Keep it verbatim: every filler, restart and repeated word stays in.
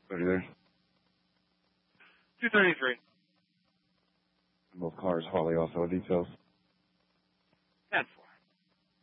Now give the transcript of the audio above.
What are you there? two thirty-three. Both cars, Harley, also details. ten four.